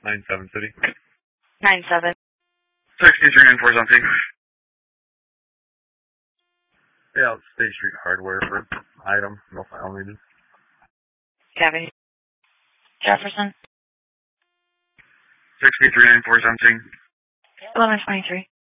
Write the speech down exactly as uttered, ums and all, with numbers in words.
nine seven City. Nine seven. Sixty-three nine four something. Yeah, it's State Street Hardware for item. No file needed. Copy. Jefferson. Sixty-three nine four something. Eleven twenty-three.